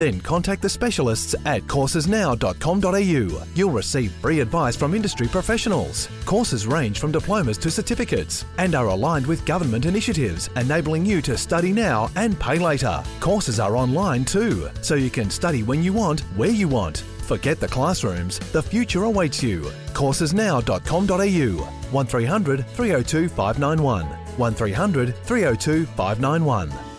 Then contact the specialists at coursesnow.com.au. You'll receive free advice from industry professionals. Courses range from diplomas to certificates and are aligned with government initiatives, enabling you to study now and pay later. Courses are online too, so you can study when you want, where you want. Forget the classrooms, the future awaits you. coursesnow.com.au 1300 302 591 1300 302 591.